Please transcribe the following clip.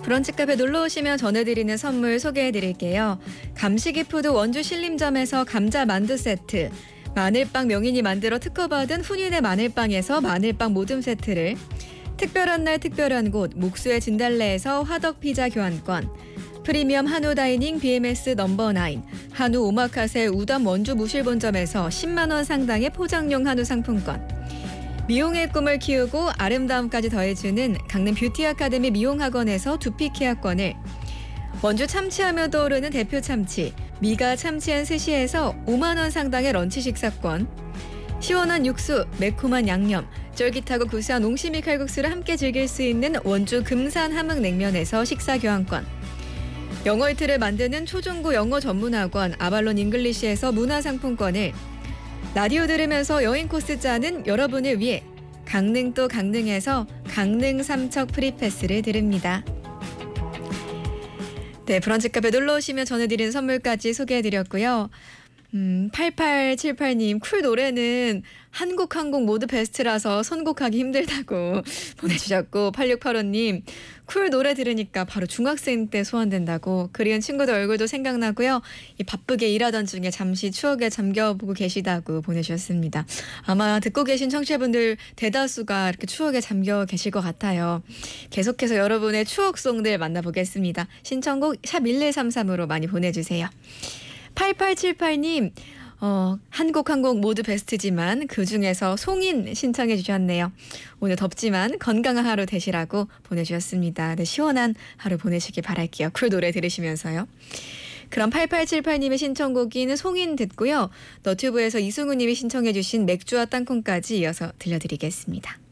브런치 카페 놀러 오시면 전해드리는 선물 소개해드릴게요. 감시기 푸드 원주 신림점에서 감자 만두 세트, 마늘빵 명인이 만들어 특허받은 훈윤의 마늘빵에서 마늘빵 모듬 세트를, 특별한 날 특별한 곳 목수의 진달래에서 화덕피자 교환권, 프리미엄 한우 다이닝 BMS 넘버9, 한우 오마카세 우담 원주 무실본점에서 10만 원 상당의 포장용 한우 상품권, 미용의 꿈을 키우고 아름다움까지 더해주는 강릉 뷰티 아카데미 미용학원에서 두피 케어권을, 원주 참치하며 떠오르는 대표 참치 미가 참치앤 스시에서 5만 원 상당의 런치 식사권, 시원한 육수, 매콤한 양념, 쫄깃하고 구수한 옹심이 칼국수를 함께 즐길 수 있는 원주 금산 함흥냉면에서 식사 교환권, 영어 이틀을 만드는 초중고 영어 전문학원 아발론 잉글리시에서 문화상품권을, 라디오 들으면서 여행 코스 짜는 여러분을 위해 강릉 또 강릉에서 강릉 삼척 프리패스를 드립니다. 네, 브런치 카페 놀러 오시면 전해드리는 선물까지 소개해드렸고요. 8878님, 쿨 노래는 한 곡 한 곡 모두 베스트라서 선곡하기 힘들다고 보내주셨고, 8685님, 쿨 노래 들으니까 바로 중학생 때 소환된다고, 그리운 친구들 얼굴도 생각나고요. 이 바쁘게 일하던 중에 잠시 추억에 잠겨보고 계시다고 보내주셨습니다. 아마 듣고 계신 청취자분들 대다수가 이렇게 추억에 잠겨 계실 것 같아요. 계속해서 여러분의 추억송들 만나보겠습니다. 신청곡 샵 1133으로 많이 보내주세요. 8878님, 한 곡 한 곡 모두 베스트지만 그중에서 송인 신청해 주셨네요. 오늘 덥지만 건강한 하루 되시라고 보내주셨습니다. 네, 시원한 하루 보내시길 바랄게요. 쿨 노래 들으시면서요. 그럼 8878님의 신청곡인 송인 듣고요. 너튜브에서 이승우님이 신청해 주신 맥주와 땅콩까지 이어서 들려드리겠습니다.